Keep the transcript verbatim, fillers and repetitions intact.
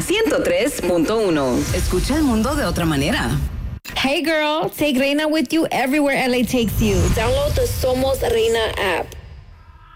ciento tres punto uno. Escucha el mundo de otra manera. Hey girl, take Reina with you everywhere L A takes you. Download the Somos Reina app.